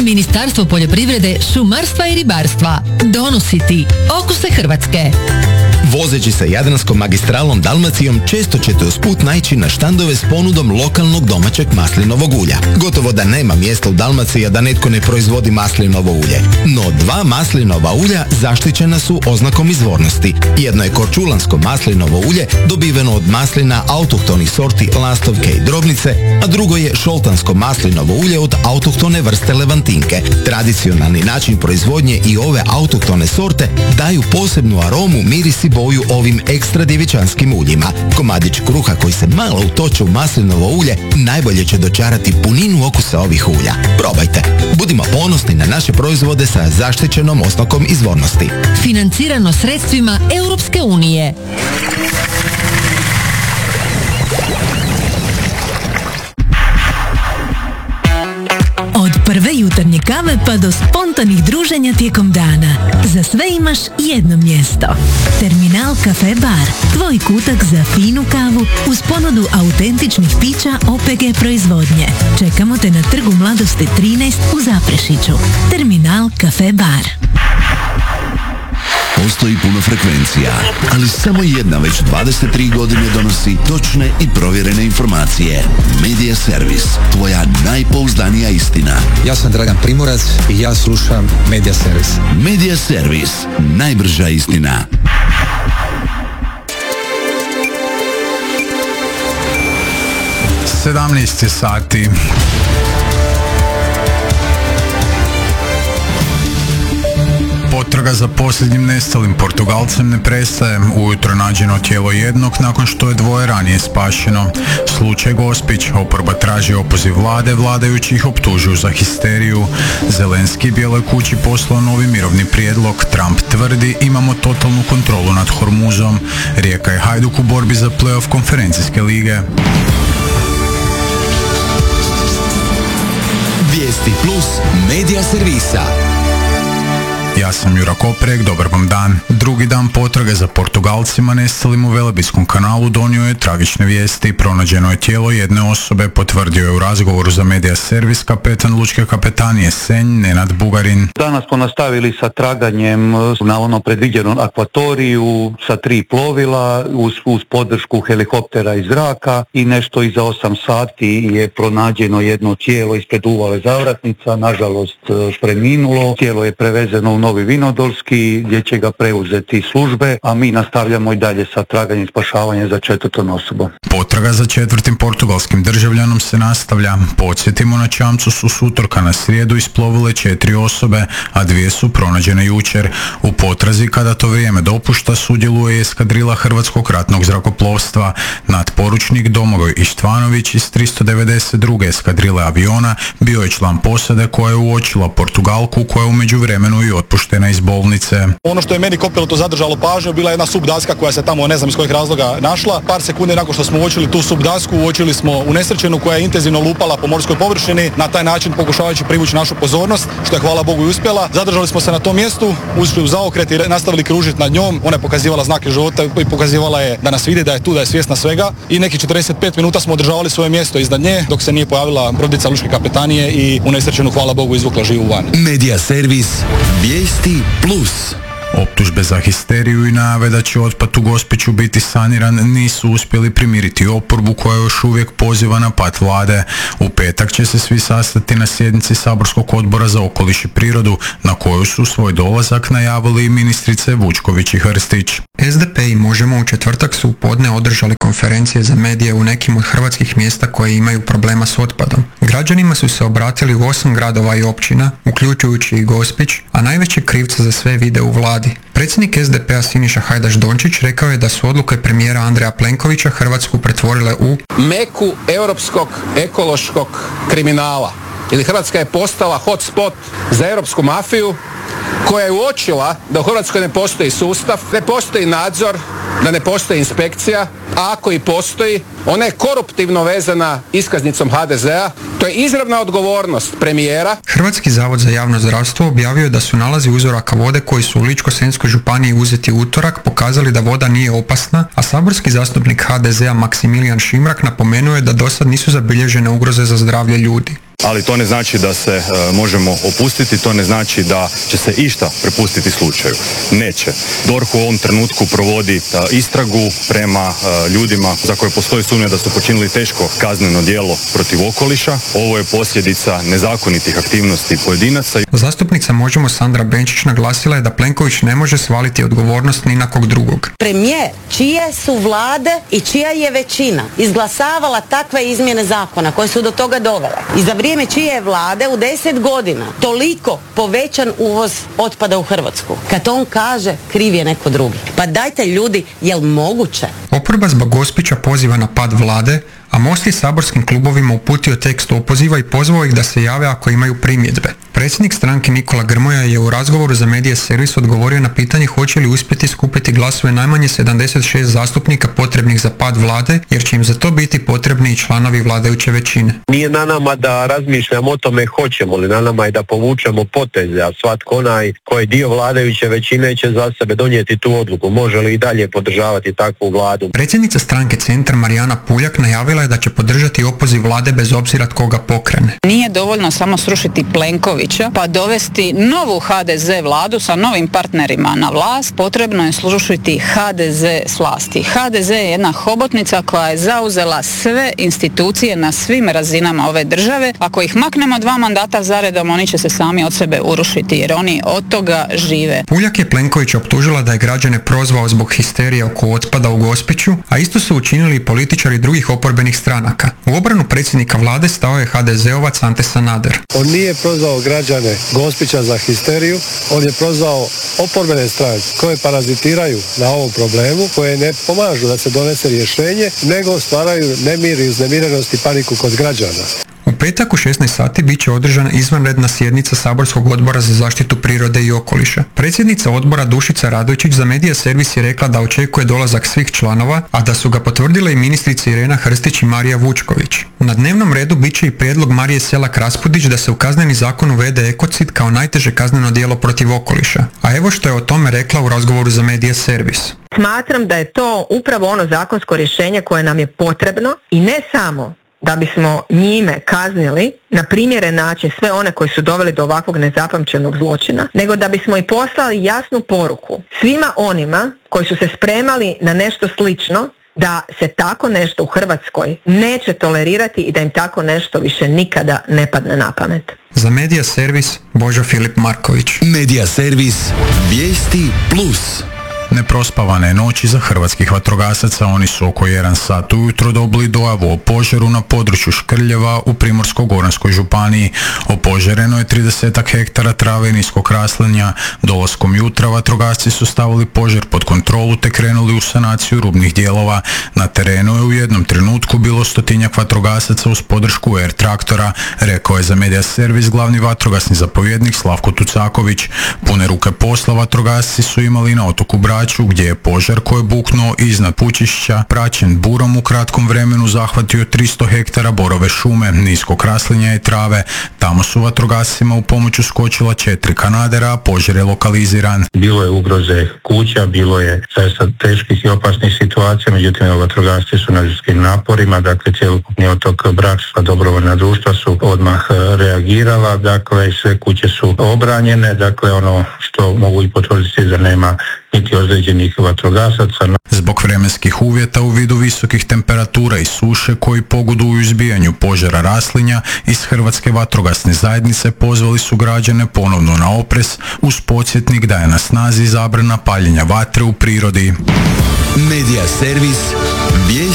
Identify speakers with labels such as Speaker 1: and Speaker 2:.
Speaker 1: Ministarstvo poljoprivrede, šumarstva i ribarstva donosi ti okuse Hrvatske.
Speaker 2: Vozeći se Jadranskom magistralom Dalmacijom često ćete usput naići na štandove s ponudom lokalnog domaćeg maslinovog ulja. Gotovo da nema mjesta u Dalmaciji, a da netko ne proizvodi maslinovo ulje. No 2 maslinova ulja zaštićena su oznakom izvornosti. Jedno je korčulansko maslinovo ulje dobiveno od maslina autohtonih sorti lastovke i drobnice, a drugo je šoltansko maslinovo ulje od autohtone vrste levantinke. Tradicionalni način proizvodnje i ove autohtone sorte daju posebnu aromu, miris i boju ovim ekstra djevičanskim uljima. Komadić kruha koji se malo utoče u maslinovo ulje najbolje će dočarati puninu okusa ovih ulja. Probajte. Budimo ponosni na naše proizvode sa zaštićenom oznakom izvornosti.
Speaker 1: Financirano sredstvima Europske unije.
Speaker 3: Od prve jutarnje kave pa do spontanih druženja tijekom dana. Za sve imaš jedno mjesto. Terminal Cafe Bar. Tvoj kutak za finu kavu uz ponudu autentičnih pića OPG proizvodnje. Čekamo te na Trgu Mladosti 13 u Zaprešiću. Terminal Cafe Bar.
Speaker 4: Postoji puno frekvencija, ali samo jedna već 23 godine donosi točne i provjerene informacije. Medija Servis, tvoja najpouzdanija istina.
Speaker 5: Ja sam Dragan Primorac i ja slušam Medija Servis.
Speaker 4: Medija Servis, najbrža istina.
Speaker 6: Sedamnaest sati. Potraga za posljednjim nestalim Portugalcem ne prestaje. Ujutro nađeno tijelo jednog nakon što je 2 ranije spašeno. Slučaj Gospić. Oporba traži opoziv vlade, vladajući ih optužuju za histeriju. Zelenski Bijeloj kući poslao novi mirovni prijedlog. Trump tvrdi imamo totalnu kontrolu nad Hormuzom. Rijeka i Hajduk u borbi za play-off konferencijske lige.
Speaker 2: Vijesti plus Medija servisa.
Speaker 6: Ja sam Jura Koprek, dobar vam dan. Drugi dan potrage za Portugalcima nestalim u Velebitskom kanalu donio je tragične vijesti. Pronađeno je tijelo jedne osobe, potvrdio je u razgovoru za Medija Servis kapetan Lučke kapetanije Senj Nenad Bugarin.
Speaker 7: Danas smo nastavili sa traganjem na ono predviđenom akvatoriju sa 3 plovila uz podršku helikoptera iz zraka i nešto iza 8 sati je pronađeno jedno tijelo ispred uvale Zavratnica, nažalost preminulo. Tijelo je prevezeno u Novi Vinodolski gdje će ga preuzeti službe, a mi nastavljamo i dalje sa traganjem i spašavanjem za 4. osobom.
Speaker 6: Potraga za 4. portugalskim državljanom se nastavlja. Podsjetimo, na čamcu su s utorka na srijedu isplovile 4 osobe, a 2 su pronađene jučer. U potrazi, kada to vrijeme dopušta, sudjeluje eskadrila Hrvatskog ratnog zrakoplovstva. Natporučnik Domagoj Ištvanović iz 392. eskadrile aviona bio je član posade koja je uočila Portugalku koja je u međuvremenu i otpuštena iz bolnice.
Speaker 8: Ono što je meni kopilotu zadržalo pažnju bila je jedna subdaska koja se tamo ne znam iz kojih razloga našla. Par sekundi nakon što smo uočili tu subdasku, uočili smo unesrećenu koja je intenzivno lupala po morskoj površini, na taj način pokušavajući privući našu pozornost, što je hvala Bogu i uspjela. Zadržali smo se na tom mjestu, ušli u zaokret i nastavili kružiti nad njom. Ona je pokazivala znake života i pokazivala je da nas vidi, da je tu, da je svjesna svega i nekih 45 minuta smo održavali svoje mjesto iznad nje dok se nije pojavila brodica Lučke kapetanije i unesrećenu hvala Bogu izvukla živu van.
Speaker 2: Medija Servis, vijesti plus.
Speaker 6: Optužbe za histeriju i najave da će otpad u Gospiću biti saniran nisu uspjeli primiriti oporbu koja još uvijek poziva na pad vlade. U petak će se svi sastati na sjednici Saborskog odbora za okoliš i prirodu, na koju su svoj dolazak najavili i ministrice Vučković i Hrstić.
Speaker 9: SDP i Možemo u četvrtak su u podne održali konferencije za medije u nekim od hrvatskih mjesta koje imaju problema s otpadom. Građanima su se obratili u 8 gradova i općina, uključujući i Gospić, a najveće krivce za sve vide u vladi. Predsjednik SDP-a Siniša Hajdaš Dončić rekao je da su odluke premijera Andreja Plenkovića Hrvatsku pretvorile u
Speaker 10: meku europskog ekološkog kriminala. Ili Hrvatska je postala hotspot za europsku mafiju koja je uočila da u Hrvatskoj ne postoji sustav, ne postoji nadzor, da ne postoji inspekcija, a ako i postoji, ona je koruptivno vezana iskaznicom HDZ-a. To je izravna odgovornost premijera.
Speaker 9: Hrvatski zavod za javno zdravstvo objavio je da su nalazi uzoraka vode koji su u Ličko-senjskoj županiji uzeti u utorak pokazali da voda nije opasna, a saborski zastupnik HDZ-a Maksimilijan Šimrak napomenuo je da dosad nisu zabilježene ugroze za zdravlje ljudi.
Speaker 11: Ali to ne znači da se možemo opustiti, to ne znači da će se išta prepustiti slučaju. Neće. DORH u ovom trenutku provodi istragu prema ljudima za koje postoji sumnja da su počinili teško kazneno djelo protiv okoliša. Ovo je posljedica nezakonitih aktivnosti pojedinaca.
Speaker 9: Zastupnica Možemo Sandra Benčić naglasila je da Plenković ne može svaliti odgovornost ni na kog drugog.
Speaker 12: Premijer, čije su vlade i čija je većina izglasavala takve izmjene zakona koje su do toga dovele i za vrijeme čije je vlade u 10 godina toliko povećan uvoz otpada u Hrvatsku. Kad on kaže kriv je neko drugi. Pa dajte ljudi, jel moguće?
Speaker 9: Oporba zbog Gospića poziva na pad vlade, a Most je saborskim klubovima uputio tekst opoziva i pozvao ih da se jave ako imaju primjedbe. Predsjednik stranke Nikola Grmoja je u razgovoru za Medija Servis odgovorio na pitanje hoće li uspjeti skupiti glasove najmanje 76 zastupnika potrebnih za pad vlade, jer će im za to biti potrebni i članovi vladajuće većine.
Speaker 13: Nije na nama da razmišljamo o tome hoćemo li, na nama je da povučemo poteze, a svatko onaj koji je dio vladajuće većine će za sebe donijeti tu odluku. Može li i dalje podržavati takvu vladu?
Speaker 9: Predsjednica stranke Centar Marijana Puljak najavila je da će podržati opoziv vlade bez obzira tko ga pokrene.
Speaker 14: Nije dovoljno samo srušiti Plenkovića pa dovesti novu HDZ vladu sa novim partnerima na vlast, potrebno je srušiti HDZ s vlasti. HDZ je jedna hobotnica koja je zauzela sve institucije na svim razinama ove države. Ako ih maknemo 2 mandata zaredom, oni će se sami od sebe urušiti jer oni od toga žive.
Speaker 9: Puljak je Plenkovića optužila da je građane prozvao zbog histerije oko otpada u Gospiću, a isto su učinili i političari drugih oporbenih stranaka. U obranu predsjednika vlade stao je HDZ-ovac Ante Sanader.
Speaker 15: On nije prozvao građane Gospića za histeriju, on je prozvao oporbene stranke koje parazitiraju na ovom problemu, koje ne pomažu da se donese rješenje, nego stvaraju nemir i uznemirenost i paniku kod građana.
Speaker 9: U petak u 16 sati bit će održana izvanredna sjednica Saborskog odbora za zaštitu prirode i okoliša. Predsjednica odbora Dušica Radojčić za Medija Servis je rekla da očekuje dolazak svih članova, a da su ga potvrdile i ministrice Irena Hrstić i Marija Vučković. Na dnevnom redu bit će i prijedlog Marije Selak Raspudić da se u Kazneni zakon uvede ekocid kao najteže kazneno djelo protiv okoliša. A evo što je o tome rekla u razgovoru za Medija Servis.
Speaker 16: Smatram da je to upravo ono zakonsko rješenje koje nam je potrebno i ne samo da bismo njime kaznili na primjeren način sve one koji su doveli do ovakvog nezapamćenog zločina, nego da bismo i poslali jasnu poruku svima onima koji su se spremali na nešto slično, da se tako nešto u Hrvatskoj neće tolerirati i da im tako nešto više nikada ne padne na pamet.
Speaker 9: Za Medija Servis, Božo Filip Marković.
Speaker 4: Medija Servis, vijesti plus.
Speaker 6: Neprospavane noći za hrvatskih vatrogasaca. Oni su oko 1 sat ujutro dobili dojavu o požaru na području Škrljeva u Primorsko-goranskoj županiji. Opožareno je 30 hektara trave i niskog raslinja. Dolaskom jutra vatrogasci su stavili požar pod kontrolu te krenuli u sanaciju rubnih dijelova. Na terenu je u jednom trenutku bilo 100-tinjak vatrogasaca uz podršku Air traktora, rekao je za Medija Servis glavni vatrogasni zapovjednik Slavko Tucaković. Pune ruke posla vatrogasci su imali na otoku Braču, gdje je požar koji je buknuo iznad Pučišća praćen burom u kratkom vremenu zahvatio 300 hektara borove šume, niskog raslinja i trave. Tamo su vatrogascima u pomoć uskočila 4 kanadera, a požar je lokaliziran.
Speaker 17: Bilo je ugroze kuća, bilo je zaista teških i opasnih situacija, međutim vatrogasci su na ljudskim naporima, dakle cjelokupni otok Brač, dobrovoljna društva su odmah reagirala, dakle sve kuće su obranjene, dakle ono što mogu i potvrditi da nema niti ozlijeđenih vatrogasaca.
Speaker 6: Zbog vremenskih uvjeta u vidu visokih temperatura i suše koji pogoduju izbijanju požara raslinja, iz Hrvatske vatrogasne zajednice pozvali su građane ponovno na oprez uz podsjetnik da je na snazi zabrana paljenja vatre u prirodi.
Speaker 4: Medija Servis, vijesti